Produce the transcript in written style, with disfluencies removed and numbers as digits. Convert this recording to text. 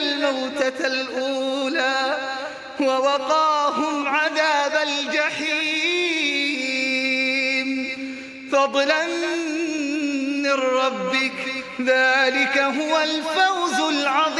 الموتة الأولى ووقاهم عذاب الجحيم فضلا من ربك ذلك هو الفوز العظيم.